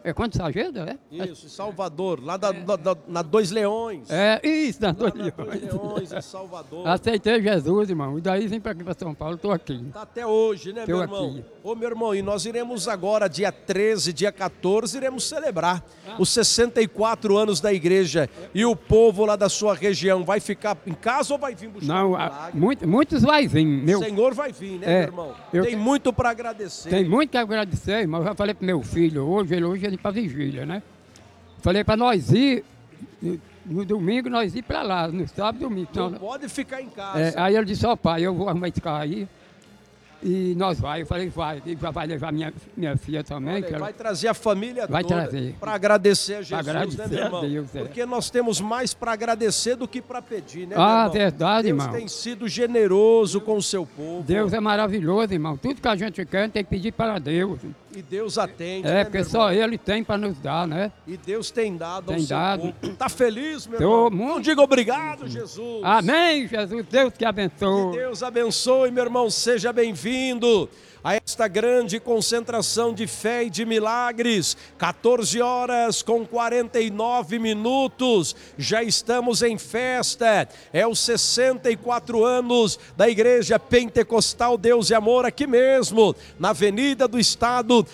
É quanto Sageda, é? Isso, em Salvador, lá na Dois Leões. Isso, na Lá Dois na Dois Leões. Leões, em Salvador. Aceitei Jesus, irmão. E daí vim para aqui, para São Paulo, estou aqui. Tá até hoje, né, Tô meu irmão? aqui. Ô, meu irmão, e nós iremos agora, dia 13, dia 14, iremos celebrar os 64 anos da igreja. E o povo lá da sua região vai ficar em casa ou vai vir buscar Não, um milagre? muitos vai vir. O Senhor vai vir, né, meu irmão? eu- Tem muito para agradecer. Tem muito que agradecer, mas eu já falei pro meu filho hoje ele para vigília, né? Falei para nós ir, no domingo nós ir para lá, no sábado e domingo. Não Então, pode ficar em casa. aí ele disse, ó pai, eu vou arrumar esse carro aí e nós vai. Eu falei, vai, ele já vai levar minha filha também. Olha, que ela... vai trazer a família Vai toda trazer. para agradecer a Jesus, agradecer né, meu irmão? a Deus, Porque nós temos mais para agradecer do que para pedir, né, Ah, meu irmão? verdade, Deus irmão. tem sido generoso com o seu povo. Deus é maravilhoso, irmão. Tudo que a gente quer tem que pedir para Deus. E Deus atende, né, Porque meu só irmão? Ele tem para nos dar, né? E Deus tem dado ao Tem seu dado. povo. Tá feliz, meu Tô irmão? muito. Não diga obrigado, Jesus. Amém, Jesus. Deus que abençoe. Que Deus abençoe, meu irmão. Seja bem-vindo a esta grande concentração de fé e de milagres. 14 horas com 49 minutos. Já estamos em festa. É os 64 anos da Igreja Pentecostal Deus e Amor aqui mesmo, na Avenida do Estado,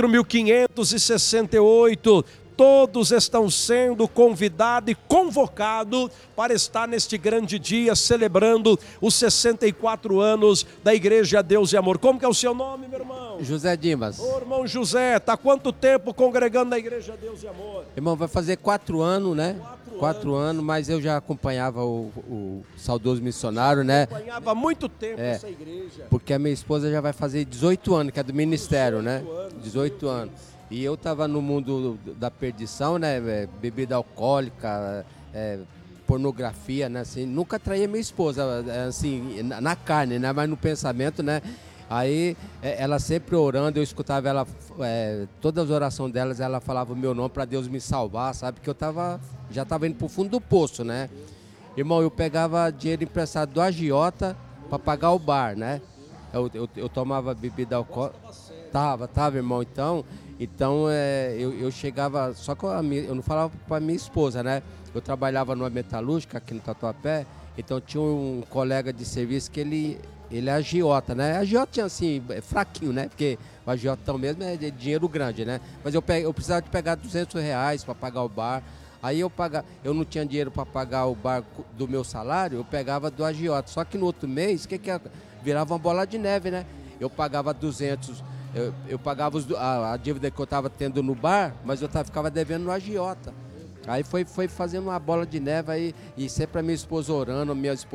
4568. Todos estão sendo convidados e convocados para estar neste grande dia celebrando os 64 anos da Igreja Deus e Amor. Como que é o seu nome, meu irmão? José Dimas. Ô, irmão José, tá há quanto tempo congregando na Igreja Deus e Amor? Irmão, vai fazer 4 anos, né? 4 anos, mas eu já acompanhava o saudoso missionário, né? Acompanhava há muito tempo É. essa igreja. Porque a minha esposa já vai fazer 18 anos, que é do ministério, né? 18 anos. E eu tava no mundo da perdição, né? Bebida alcoólica, pornografia, né? Assim, nunca traía minha esposa, assim, na carne, né? Mas no pensamento, né? Aí ela sempre orando, eu escutava ela, todas as orações delas, ela falava o meu nome para Deus me salvar, sabe? Que eu já estava indo pro fundo do poço, né? Irmão, eu pegava dinheiro emprestado do agiota para pagar o bar, né? Eu tomava bebida alcoólica. Tava, irmão. Então eu chegava, só que eu não falava para minha esposa, né? Eu trabalhava numa metalúrgica aqui no Tatuapé, então tinha um colega de serviço que ele é agiota, né? Agiota tinha assim, fraquinho, né? Porque o agiotão mesmo é de dinheiro grande, né? Mas eu precisava de pegar R$ 200 para pagar o bar. Aí eu não tinha dinheiro para pagar o bar do meu salário, eu pegava do agiota. Só que no outro mês, virava uma bola de neve, né? Eu pagava 200, eu pagava a dívida que eu estava tendo no bar, mas eu ficava devendo no agiota. Aí foi fazendo uma bola de neve aí, e sempre a minha esposa orando,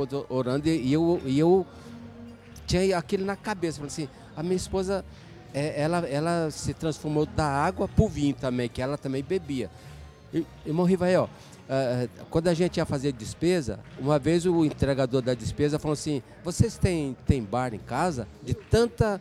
e eu tinha aquilo na cabeça, falei assim, a minha esposa, ela se transformou da água pro vinho também, que ela também bebia. Irmão Rivael, quando a gente ia fazer despesa, uma vez o entregador da despesa falou assim, vocês têm bar em casa? De tanta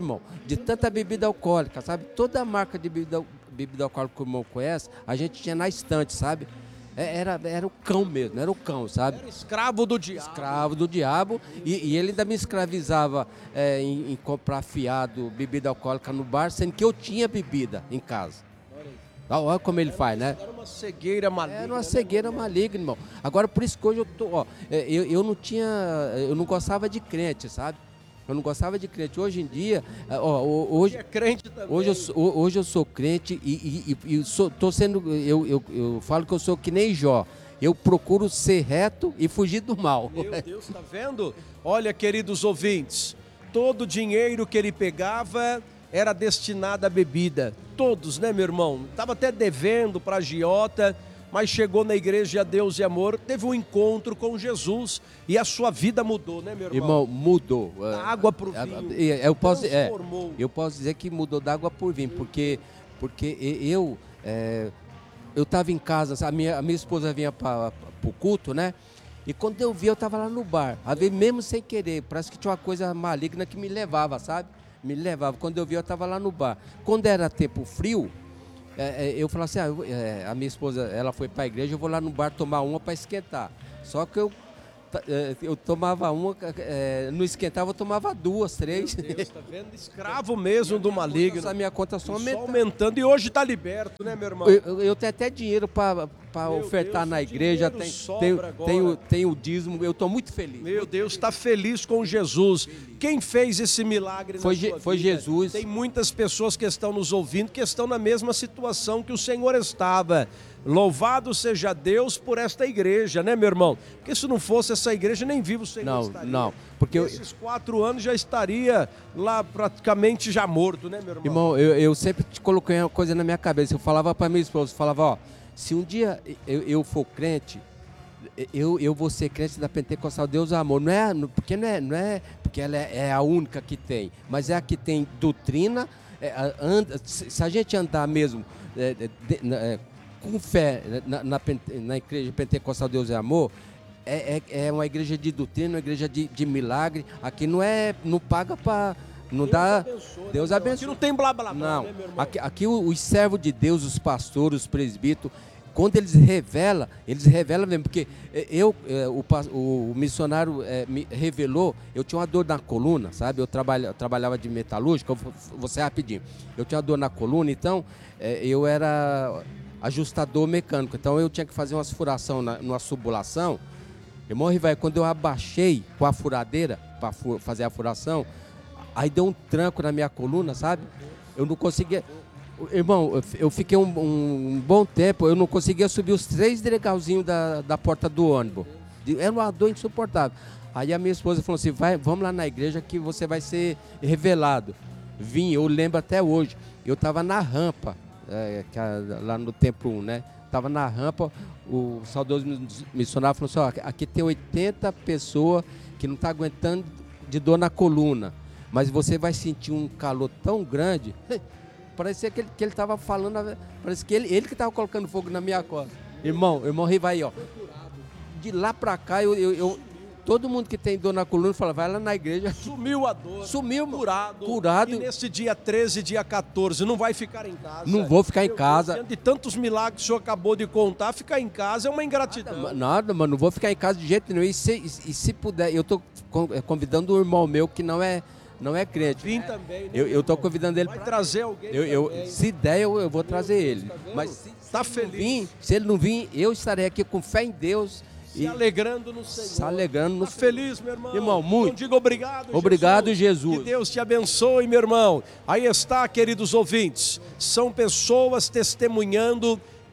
bebida alcoólica, sabe? Toda a marca de bebida alcoólica que o irmão conhece, a gente tinha na estante, sabe? Era o cão mesmo, era o cão, sabe? Era escravo do diabo. Escravo do diabo, e ele ainda me escravizava em comprar fiado, bebida alcoólica no bar, sendo que eu tinha bebida em casa. Olha como ele faz, né? Era uma cegueira maligna. Era uma cegueira maligna, irmão. Agora, por isso que hoje eu tô, eu não gostava de crente, sabe? Eu não gostava de crente. Hoje em dia, hoje é crente também. Hoje eu sou crente e tô sendo, eu falo que eu sou que nem Jó. Eu procuro ser reto e fugir do mal. Meu Deus, tá vendo? Olha, queridos ouvintes, todo o dinheiro que ele pegava era destinado à bebida. Todos, né, meu irmão? Estava até devendo para a agiota, mas chegou na Igreja Deus e Amor, teve um encontro com Jesus e a sua vida mudou, né, meu irmão? Irmão, mudou. Da água para o vinho, transformou. Eu posso dizer que mudou da água por vinho, porque eu estava em casa, a minha esposa vinha para o culto, né? E quando eu vi, eu estava lá no bar, mesmo sem querer, parece que tinha uma coisa maligna que me levava, sabe? Me levava. Quando eu vi, eu estava lá no bar. Quando era tempo frio, eu falava assim, a minha esposa, ela foi para a igreja, eu vou lá no bar tomar uma para esquentar. Só que Eu tomava uma, não esquentava, eu tomava 2, 3. Meu Deus, tá vendo? Escravo mesmo do maligno. A minha conta só Só aumentando. E hoje está liberto, né, meu irmão? Eu tenho até dinheiro para ofertar Deus, na igreja, tenho o dízimo, eu estou muito feliz. Meu Deus, está feliz com Jesus. Quem fez esse milagre na sua vida? Foi Jesus. Tem muitas pessoas que estão nos ouvindo que estão na mesma situação que o Senhor estava. Louvado seja Deus por esta igreja, né, meu irmão? Porque se não fosse essa igreja, nem vivo o Senhor estaria. Não, porque esses 4 anos já estaria lá praticamente já morto, né, meu irmão? Irmão, eu sempre te coloquei uma coisa na minha cabeça. Eu falava para minha esposa, ó, se um dia eu for crente, eu vou ser crente da Pentecostal Deus Amor. Não é porque ela é a única que tem, mas é a que tem doutrina. Se a gente andar mesmo com fé na igreja Pentecostal Deus é Amor, é uma igreja de doutrina, uma igreja de milagre. Aqui não paga para... Não dá. Deus abençoe. Aqui não tem blá blá blá. Não. Né, meu irmão? Aqui os servos de Deus, os pastores, os presbíteros, quando eles revelam mesmo, porque o missionário me revelou, eu tinha uma dor na coluna, sabe? Eu trabalhava de metalúrgica, vou ser rapidinho. Eu tinha uma dor na coluna, então eu era ajustador mecânico, então eu tinha que fazer umas furação numa subulação. Irmão Rivaio, quando eu abaixei com a furadeira para fazer a furação, aí deu um tranco na minha coluna, sabe? Eu não conseguia... Irmão, eu fiquei um bom tempo, eu não conseguia subir os 3 degrauzinhos da porta do ônibus. Era uma dor insuportável. Aí a minha esposa falou assim, vamos lá na igreja que você vai ser revelado. Vim, eu lembro até hoje. Eu estava na rampa, lá no Templo 1, né? Estava na rampa, o saudoso missionário falou assim, aqui tem 80 pessoas que não estão aguentando de dor na coluna. Mas você vai sentir um calor tão grande... Parecia que ele estava falando, parece que ele que estava colocando fogo na minha costa. Irmão Rivaio, ó. De lá para cá, todo mundo que tem dor na coluna fala, vai lá na igreja. Sumiu a dor. Sumiu, curado. E nesse dia 13, dia 14, não vai ficar em casa. Não vou ficar em casa. Deus, de tantos milagres que o senhor acabou de contar, ficar em casa é uma ingratidão. Nada, mano, não vou ficar em casa de jeito nenhum. E se puder, eu estou convidando um irmão meu que não é crente. Vim também. Né, eu estou convidando ele para trazer alguém. Se der, eu vou trazer ele. Tá, mas tá feliz. Se ele não vir, eu estarei aqui com fé em Deus. Se alegrando no Senhor. Se alegrando no Senhor. Tá feliz, meu irmão? Irmão, muito. Então diga obrigado, Obrigado, Jesus. Que Deus te abençoe, meu irmão. Aí está, queridos ouvintes. São pessoas testemunhando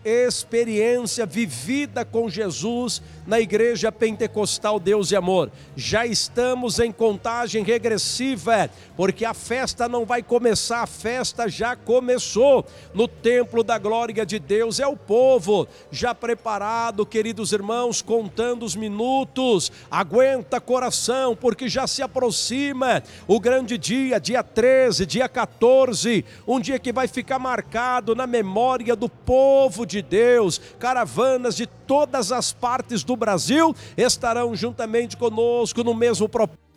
experiência vivida com Jesus na Igreja Pentecostal Deus e Amor. Já estamos em contagem regressiva, porque a festa não vai começar, a festa já começou. No templo da glória de Deus é o povo já preparado, queridos irmãos, contando os minutos. Aguenta coração, porque já se aproxima o grande dia, dia 13, dia 14, um dia que vai ficar marcado na memória do povo de Deus. Caravanas de todas as partes do Brasil estarão juntamente conosco no mesmo propósito,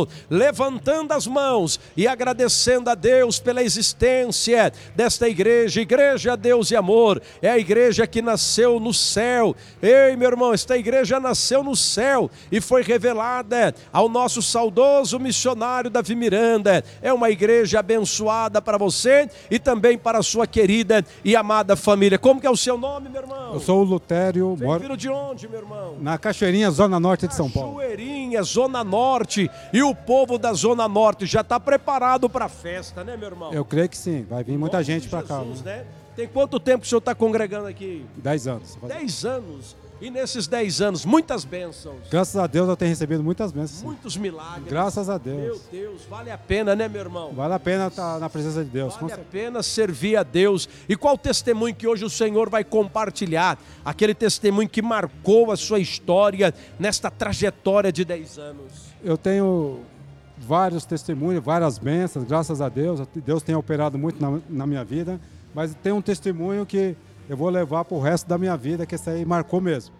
levantando as mãos e agradecendo a Deus pela existência desta igreja. Igreja Deus e Amor é a igreja que nasceu no céu. Ei, meu irmão, esta igreja nasceu no céu e foi revelada ao nosso saudoso missionário Davi Miranda. É uma igreja abençoada para você e também para a sua querida e amada família. Como que é o seu nome, meu irmão? Eu sou o Lutério. Vindo de onde, meu irmão? Na Cachoeirinha, Zona Norte de São Paulo. Cachoeirinha, Zona Norte. E o povo da Zona Norte já está preparado para a festa, né, meu irmão? Eu creio que sim. Vai vir muita gente para cá. Né? Tem quanto tempo que o senhor está congregando aqui? 10 anos. 10 anos. E nesses 10 anos, muitas bênçãos. Graças a Deus eu tenho recebido muitas bênçãos. Sim. Muitos milagres. Graças a Deus. Meu Deus, vale a pena, né, meu irmão? Vale a pena estar na presença de Deus. Vale a pena servir a Deus. E qual testemunho que hoje o Senhor vai compartilhar? Aquele testemunho que marcou a sua história nesta trajetória de 10 anos. Eu tenho vários testemunhos, várias bênçãos, graças a Deus. Deus tem operado muito na minha vida. Mas tem um testemunho que eu vou levar para o resto da minha vida, que esse aí marcou mesmo.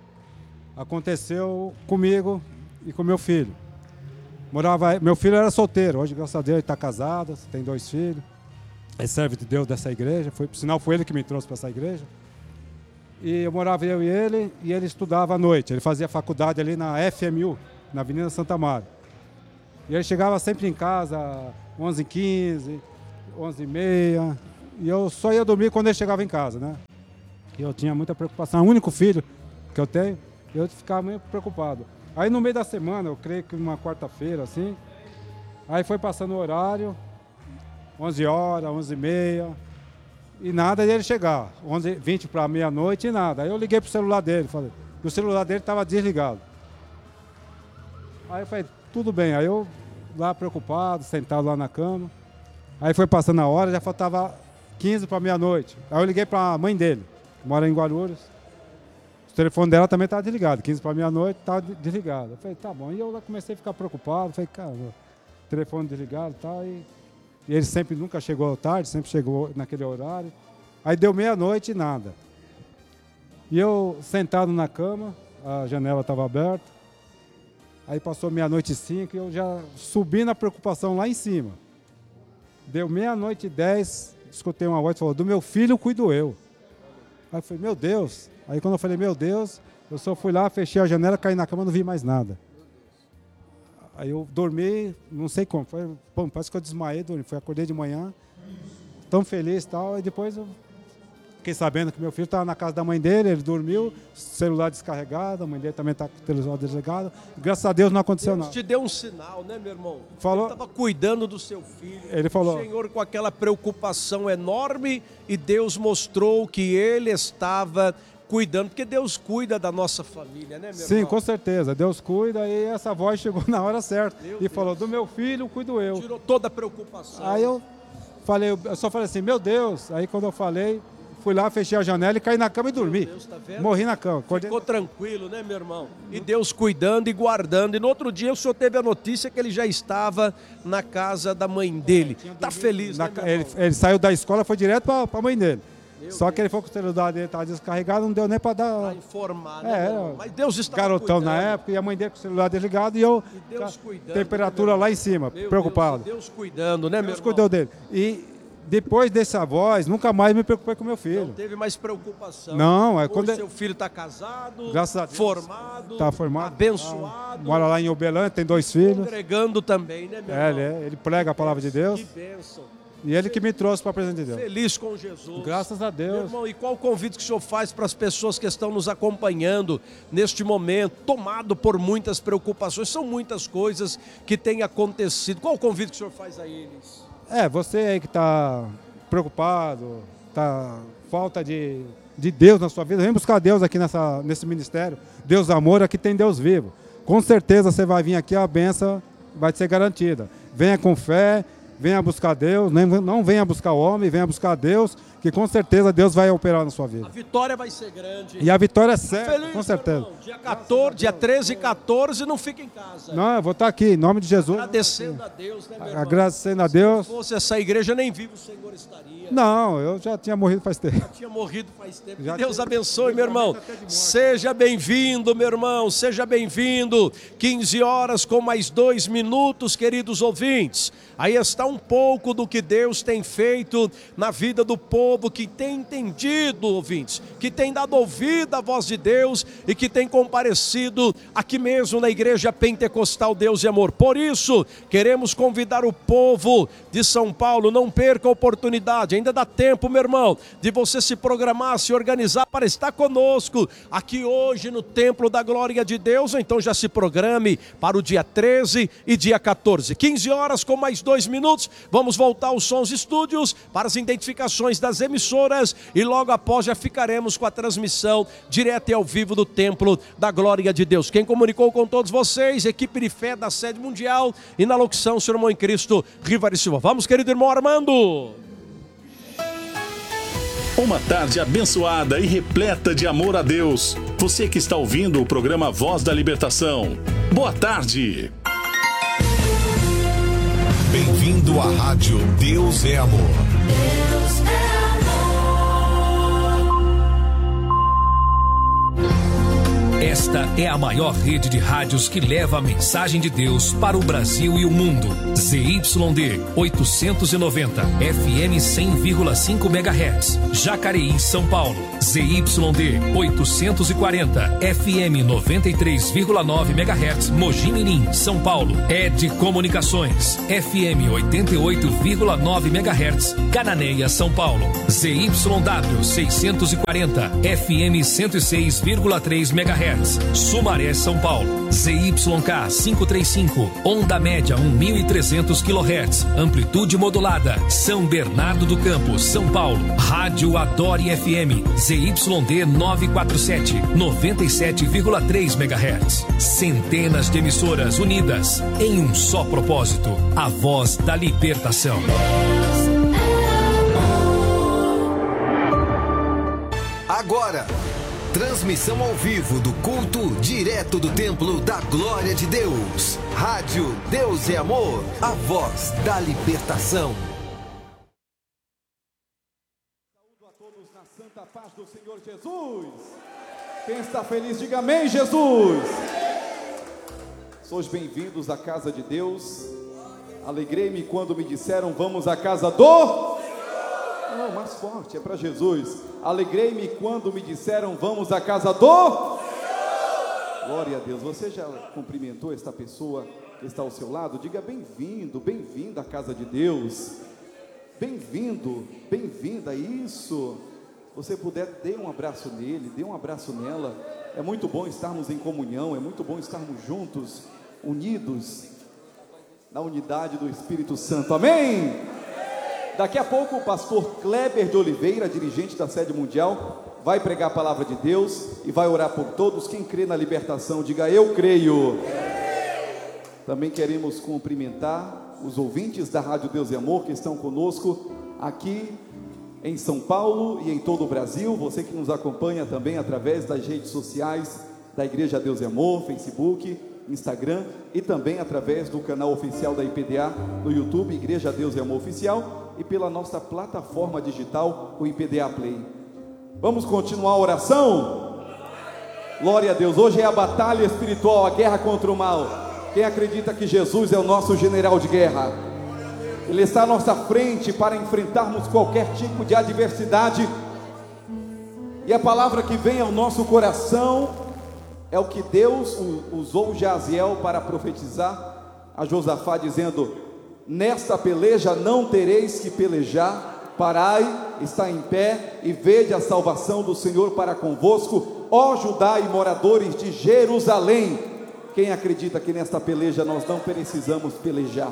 Aconteceu comigo e com meu filho. Meu filho era solteiro, hoje, graças a Deus, ele está casado, tem 2 filhos. É servo de Deus dessa igreja, por sinal foi ele que me trouxe para essa igreja. E eu morava eu e ele estudava à noite. Ele fazia faculdade ali na FMU, na Avenida Santa Amaro. E ele chegava sempre em casa, 11h15, 11h30. E eu só ia dormir quando ele chegava em casa, né? E eu tinha muita preocupação. O único filho que eu tenho, eu ficava muito preocupado. Aí no meio da semana, eu creio que uma quarta-feira, assim, aí foi passando o horário, 11 horas, 11h30, e nada de ele chegar. 11h20 para meia-noite e nada. Aí eu liguei pro celular dele, falei, o celular dele estava desligado. Aí eu falei, tudo bem. Aí eu lá preocupado, sentado lá na cama. Aí foi passando a hora, já faltava 15 para meia-noite. Aí eu liguei para a mãe dele, que mora em Guarulhos. O telefone dela também estava desligado, 15 para meia-noite estava desligado. Eu falei, tá bom. E eu lá comecei a ficar preocupado, falei, cara, telefone desligado e tal. E ele sempre nunca chegou tarde, sempre chegou naquele horário. Aí deu meia-noite e nada. E eu sentado na cama, a janela estava aberta. Aí passou 00:05 e eu já subi na preocupação lá em cima. Deu 00:10, escutei uma voz que falou, do meu filho cuido eu. Aí eu falei, meu Deus. Aí quando eu falei, meu Deus, eu só fui lá, fechei a janela, caí na cama, não vi mais nada. Aí eu dormi, não sei como, parece que eu desmaiei, dormi, acordei de manhã, tão feliz e tal, e depois eu fiquei sabendo que meu filho estava na casa da mãe dele, ele dormiu, celular descarregado, a mãe dele também está com o celular desligado, e graças a Deus não aconteceu nada. Deus te deu um sinal, né, meu irmão? Falou, ele estava cuidando do seu filho, ele falou, o Senhor com aquela preocupação enorme, e Deus mostrou que ele estava cuidando, porque Deus cuida da nossa família, né, meu irmão? Sim, com certeza, Deus cuida, e essa voz chegou na hora certa, e falou, do meu filho cuido eu. Tirou toda a preocupação. Aí eu só falei assim, meu Deus, aí quando eu falei, fui lá, fechei a janela e caí na cama e dormi. Deus, tá vendo? Morri na cama. Ficou tranquilo, né, meu irmão? E Deus cuidando e guardando. E no outro dia o senhor teve a notícia que ele já estava na casa da mãe dele. Tá feliz, né, meu irmão? Ele saiu da escola, foi direto para a mãe dele. Só que ele foi com o celular dele, estava descarregado, não deu nem para dar... Para informar, né, meu irmão? Mas Deus estava garotão cuidando. Na época, e a mãe dele com o celular desligado e eu... E Deus cuidando, temperatura, né, lá em cima, meu preocupado. Deus cuidando, né, meu irmão? Deus cuidou dele. E depois dessa voz, nunca mais me preocupei com meu filho. Não teve mais preocupação. Não, hoje quando seu filho está casado, graças a Deus, formado, tá formado, abençoado. Mora lá em Uberlândia, tem 2 filhos. Congregando também, né, meu irmão? Ele prega a palavra de Deus. Que bênção. E ele que me trouxe para a presença de Deus. Feliz com Jesus. Graças a Deus. Meu irmão, e qual o convite que o senhor faz para as pessoas que estão nos acompanhando neste momento, tomado por muitas preocupações? São muitas coisas que têm acontecido. Qual o convite que o senhor faz a eles? Você aí que está preocupado, falta de Deus na sua vida, vem buscar Deus aqui nesse ministério. Deus amor, aqui tem Deus vivo. Com certeza você vai vir aqui, a bênção vai ser garantida. Venha com fé. Venha buscar Deus, não venha buscar o homem, venha buscar Deus, que com certeza Deus vai operar na sua vida. A vitória vai ser grande. E a vitória é certa, feliz, com certeza. Dia 13 e 14, não fica em casa. Não, eu vou estar aqui, em nome de Jesus. Agradecendo a Deus, né, meu irmão? Agradecendo a Deus. Se fosse essa igreja, nem vivo o Senhor estaria. Não, eu já tinha morrido faz tempo. Já tinha morrido faz tempo. Que Deus abençoe, meu irmão. Seja bem-vindo, meu irmão, seja bem-vindo. 15 horas com mais 2 minutos, queridos ouvintes. Aí está um pouco do que Deus tem feito na vida do povo que tem entendido, ouvintes, que tem dado ouvido à voz de Deus e que tem comparecido aqui mesmo na Igreja Pentecostal Deus e Amor. Por isso, queremos convidar o povo de São Paulo, não perca a oportunidade, ainda dá tempo, meu irmão, de você se programar, se organizar para estar conosco aqui hoje no Templo da Glória de Deus, ou então já se programe para o dia 13 e dia 14. 15 horas com mais 2 minutos, vamos voltar aos sons estúdios para as identificações das emissoras e logo após já ficaremos com a transmissão direta e ao vivo do Templo da Glória de Deus. Quem comunicou com todos vocês, equipe de fé da sede mundial e na locução, o senhor irmão em Cristo, Rivari Silva. Vamos, querido irmão Armando. Uma tarde abençoada e repleta de amor a Deus. Você que está ouvindo o programa Voz da Libertação. Boa tarde. Bem-vindo à rádio Deus é Amor. Deus é amor. Esta é a maior rede de rádios que leva a mensagem de Deus para o Brasil e o mundo. ZYD 890, FM 100,5 MHz, Jacareí, São Paulo. ZYD 840, FM 93,9 MHz, Mogi Mirim, São Paulo. ED Comunicações, FM 88,9 MHz, Cananéia, São Paulo. ZYW 640, FM 106,3 MHz, Sumaré, São Paulo. ZYK 535, onda média 1.300 kHz, amplitude modulada, São Bernardo do Campo, São Paulo. Rádio Adore FM, ZYD 947, 97,3 MHz. Centenas de emissoras unidas em um só propósito: a voz da libertação. Agora, transmissão ao vivo do culto direto do Templo da Glória de Deus. Rádio Deus é Amor, a voz da libertação. Saúdo a todos na santa paz do Senhor Jesus. Quem está feliz, diga amém, Jesus. Sois bem-vindos à casa de Deus. Alegrei-me quando me disseram: vamos à casa do... Não, mais forte, é para Jesus. Alegrei-me quando me disseram: vamos à casa do... Glória a Deus. Você já cumprimentou esta pessoa que está ao seu lado? Diga: bem-vindo, bem-vinda à casa de Deus. Bem-vindo, bem-vinda. Isso. Se você puder, dê um abraço nele, dê um abraço nela. É muito bom estarmos em comunhão, é muito bom estarmos juntos, unidos na unidade do Espírito Santo. Amém? Daqui a pouco o pastor Kleber de Oliveira, dirigente da Sede Mundial, vai pregar a palavra de Deus e vai orar por todos. Quem crê na libertação, diga: eu creio. Também queremos cumprimentar os ouvintes da Rádio Deus e Amor que estão conosco aqui em São Paulo e em todo o Brasil. Você que nos acompanha também através das redes sociais da Igreja Deus e Amor, Facebook, Instagram, e também através do canal oficial da IPDA no YouTube, Igreja Deus e Amor Oficial, e pela nossa plataforma digital, o IPDA Play. Vamos continuar a oração? Glória a Deus. Hoje é a batalha espiritual, a guerra contra o mal. Quem acredita que Jesus é o nosso general de guerra? Ele está à nossa frente para enfrentarmos qualquer tipo de adversidade. E a palavra que vem ao nosso coração é o que Deus usou Jaziel para profetizar a Josafá, dizendo: nesta peleja não tereis que pelejar, parai, está em pé e vede a salvação do Senhor para convosco, ó Judá e moradores de Jerusalém. Quem acredita que nesta peleja nós não precisamos pelejar?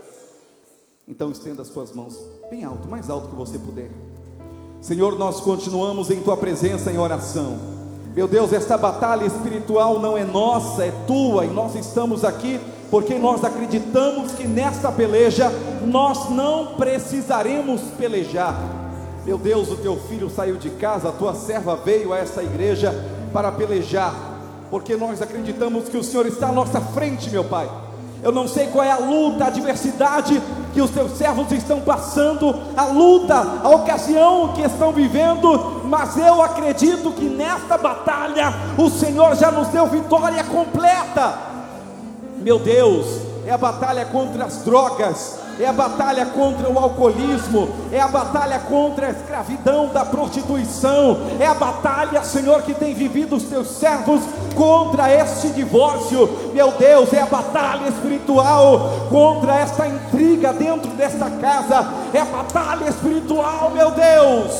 Então estenda as suas mãos bem alto, mais alto que você puder. Senhor, nós continuamos em tua presença em oração. Meu Deus, esta batalha espiritual não é nossa, é tua, e nós estamos aqui porque nós acreditamos que nesta peleja nós não precisaremos pelejar. Meu Deus, o teu filho saiu de casa, a tua serva veio a esta igreja para pelejar, porque nós acreditamos que o Senhor está à nossa frente, meu Pai. Eu não sei qual é a luta, a adversidade que os teus servos estão passando, a luta, a ocasião que estão vivendo, mas eu acredito que nesta batalha o Senhor já nos deu vitória completa. Meu Deus, é a batalha contra as drogas, é a batalha contra o alcoolismo, é a batalha contra a escravidão da prostituição, é a batalha, Senhor, que tem vivido os teus servos contra este divórcio. Meu Deus, é a batalha espiritual contra esta intriga dentro desta casa, é a batalha espiritual, meu Deus.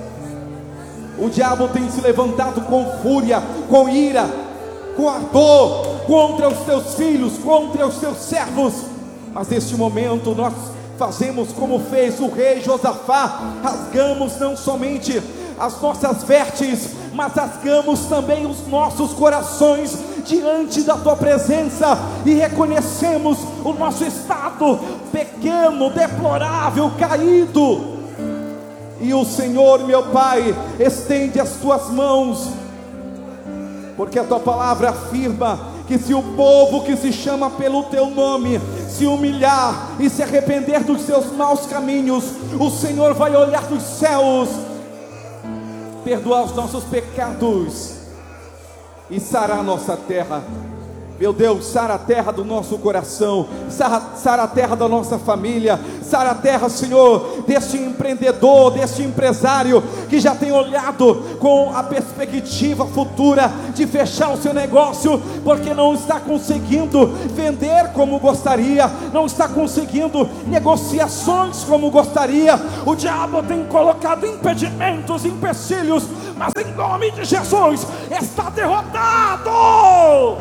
O diabo tem se levantado com fúria, com ira, com ardor contra os teus filhos, contra os teus servos. Mas neste momento nós fazemos como fez o rei Josafá, rasgamos não somente as nossas vestes, mas rasgamos também os nossos corações diante da tua presença e reconhecemos o nosso estado pequeno, deplorável, caído. E o Senhor, meu Pai, estende as tuas mãos, porque a tua palavra afirma que se o povo que se chama pelo teu nome se humilhar e se arrepender dos seus maus caminhos, o Senhor vai olhar dos céus, perdoar os nossos pecados e sarar a nossa terra. Meu Deus, sara a terra do nosso coração, sara a terra da nossa família, sara a terra, Senhor, deste empreendedor, deste empresário que já tem olhado com a perspectiva futura de fechar o seu negócio, porque não está conseguindo vender como gostaria, não está conseguindo negociações como gostaria. O diabo tem colocado impedimentos, empecilhos, mas em nome de Jesus está derrotado.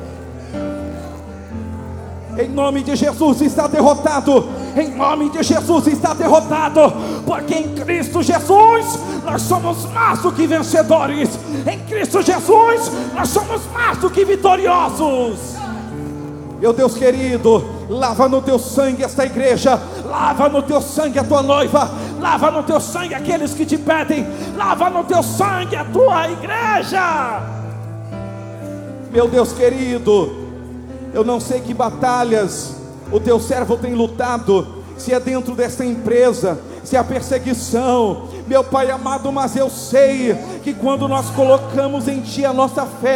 Em nome de Jesus está derrotado. Em nome de Jesus está derrotado. Porque em Cristo Jesus nós somos mais do que vencedores. Em Cristo Jesus nós somos mais do que vitoriosos. Meu Deus querido, lava no teu sangue esta igreja. Lava no teu sangue a tua noiva. Lava no teu sangue aqueles que te pedem. Lava no teu sangue a tua igreja. Meu Deus querido, eu não sei que batalhas o teu servo tem lutado, se é dentro dessa empresa, se é a perseguição, meu Pai amado, mas eu sei que quando nós colocamos em Ti a nossa fé,